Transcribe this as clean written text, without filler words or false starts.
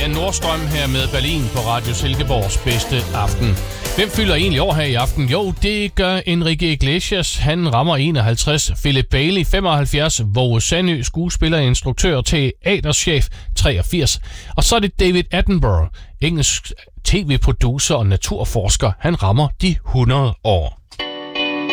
Jan Nordstrøm her med Berlin på Radio Silkeborgs bedste aften. Hvem fylder egentlig år her i aften? Jo, det gør Enrique Iglesias. Han rammer 51. Philip Bailey 75. Våge Sandø, skuespiller, instruktør, teaterchef 83. Og så er det David Attenborough, engelsk tv-producer og naturforsker. Han rammer de 100 år.